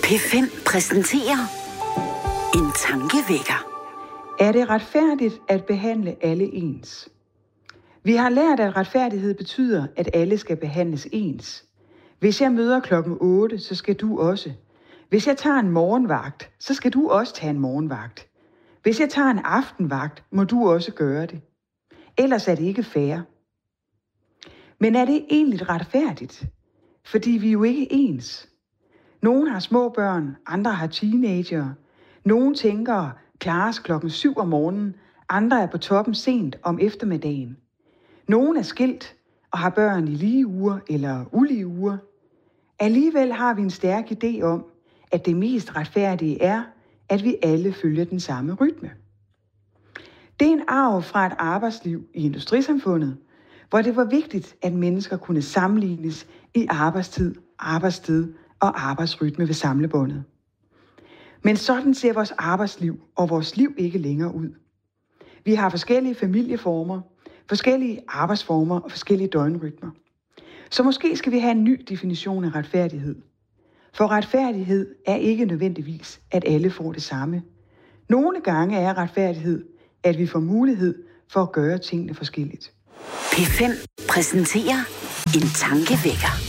P5 præsenterer en tankevækker. Er det retfærdigt at behandle alle ens? Vi har lært, at retfærdighed betyder, at alle skal behandles ens. Hvis jeg møder klokken 8, så skal du også. Hvis jeg tager en morgenvagt, så skal du også tage en morgenvagt. Hvis jeg tager en aftenvagt, må du også gøre det. Ellers er det ikke fair. Men er det egentlig retfærdigt? Fordi vi er jo ikke ens. Nogle har små børn, andre har teenager. Nogle tænker klares klokken 7 om morgenen, andre er på toppen sent om eftermiddagen. Nogle er skilt og har børn i lige uger eller ulige uger. Alligevel har vi en stærk idé om, at det mest retfærdige er, at vi alle følger den samme rytme. Det er en arv fra et arbejdsliv i industrisamfundet, hvor det var vigtigt, at mennesker kunne sammenlignes i arbejdstid, arbejdssted og arbejdsrytme ved samlebåndet. Men sådan ser vores arbejdsliv og vores liv ikke længere ud. Vi har forskellige familieformer, forskellige arbejdsformer og forskellige døgnrytmer. Så måske skal vi have en ny definition af retfærdighed. For retfærdighed er ikke nødvendigvis, at alle får det samme. Nogle gange er retfærdighed, at vi får mulighed for at gøre tingene forskelligt. P5 præsenterer en tankevækker.